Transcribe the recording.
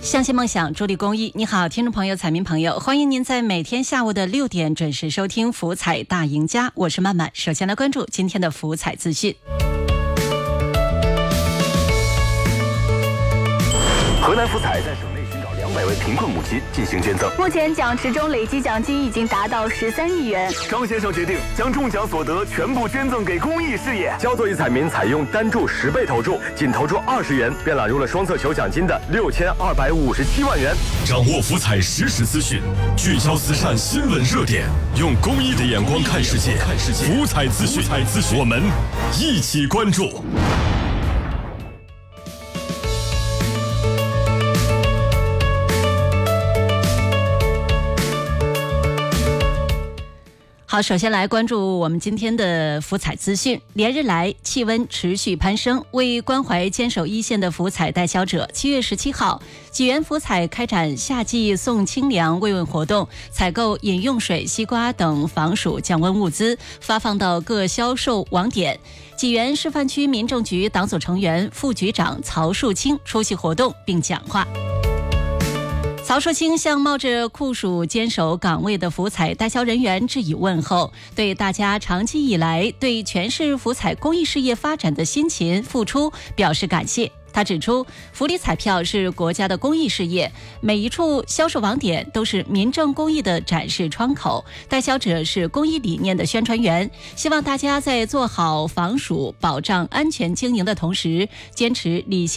相信梦想，助力公益。你好，听众朋友、彩民朋友，欢迎您在每天下午的6点准时收听福彩大赢家，我是曼曼。首先来关注今天的福彩资讯。 河南福彩在省内寻找200位贫困母亲进行捐赠， 目前奖池中累计奖金已经达到13亿元。 张先生决定将中奖所得全部捐赠给公益事业。焦作一彩民采用单注10倍投注，仅投注20元，便揽入了双色球奖金的6257万元。 掌握福彩实时资讯，聚焦慈善新闻热点，用公益的眼光看世界。福彩资讯，我们一起关注。 好，首先来关注我们今天的福彩资讯。连日来气温持续攀升，为关怀坚守一线的福彩代销者，7月17号，济源福彩开展夏季送清凉慰问活动，采购饮用水、西瓜等防暑降温物资，发放到各销售网点。济源示范区民政局党组成员、副局长曹树清出席活动并讲话。曹树清向冒着酷暑坚守岗位的福彩代销人员致以问候，对大家长期以来对全市福彩公益事业发展的辛勤付出表示感谢。他指出，福利彩票是国家的公益事业，每一处销售网点都是民政公益的展示窗口，代销者是公益理念的宣传员。希望大家在做好防暑、保障安全经营的同时，坚持理性